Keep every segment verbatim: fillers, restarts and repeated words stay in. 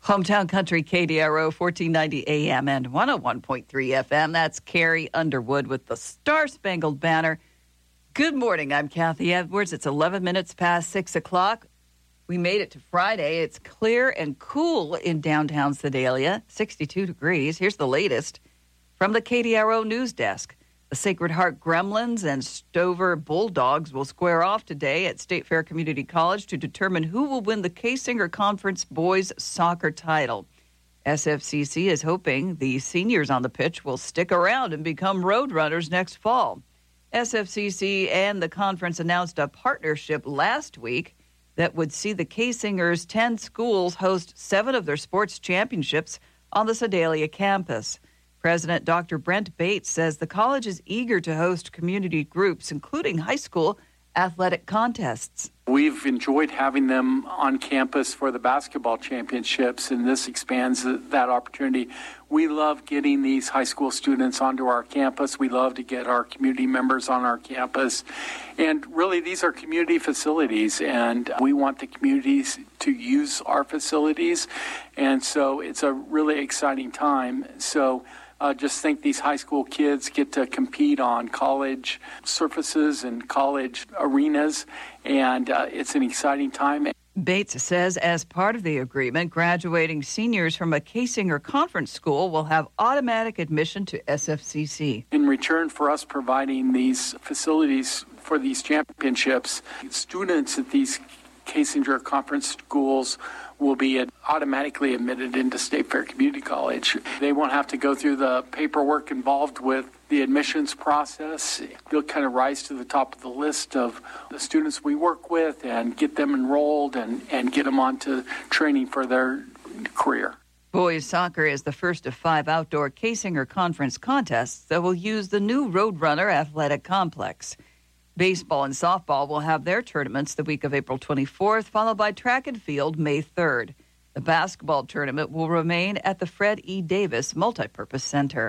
Hometown Country K D R O, fourteen ninety A M and one oh one point three F M. That's Carrie Underwood with the Star-Spangled Banner. Good morning. I'm Kathy Edwards. It's eleven minutes past six o'clock. We made it to Friday. It's clear and cool in downtown Sedalia, sixty-two degrees. Here's the latest from the K D R O news desk. The Sacred Heart Gremlins and Stover Bulldogs will square off today at State Fair Community College to determine who will win the K-Singer Conference boys soccer title. S F C C is hoping the seniors on the pitch will stick around and become Roadrunners next fall. S F C C and the conference announced a partnership last week that would see the K-Singers' ten schools host seven of their sports championships on the Sedalia campus. President Doctor Brent Bates says the college is eager to host community groups, including high school athletic contests. We've enjoyed having them on campus for the basketball championships, and this expands that opportunity. We love getting these high school students onto our campus. We love to get our community members on our campus. And really, these are community facilities, and we want the communities to use our facilities. And so it's a really exciting time. So Uh, just think these high school kids get to compete on college surfaces and college arenas, and uh, it's an exciting time. Bates says as part of the agreement, graduating seniors from a K-Singer conference school will have automatic admission to S F C C. In return for us providing these facilities for these championships, students at these K-Singer conference schools will be automatically admitted into State Fair Community College. They won't have to go through the paperwork involved with the admissions process. They'll kind of rise to the top of the list of the students we work with and get them enrolled and, and get them onto training for their career. Boys soccer is the first of five outdoor K-Singer conference contests that will use the new Roadrunner Athletic Complex. Baseball and softball will have their tournaments the week of April twenty-fourth, followed by track and field May third. The basketball tournament will remain at the Fred E. Davis Multipurpose Center.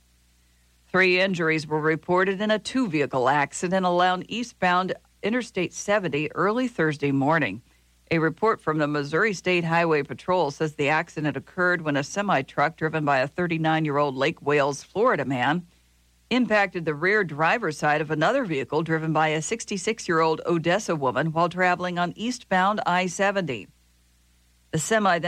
Three injuries were reported in a two-vehicle accident along eastbound Interstate seventy early Thursday morning. A report from the Missouri State Highway Patrol says the accident occurred when a semi-truck driven by a thirty-nine-year-old Lake Wales, Florida man impacted the rear driver's side of another vehicle driven by a sixty-six-year-old Odessa woman while traveling on eastbound I seventy. The semi then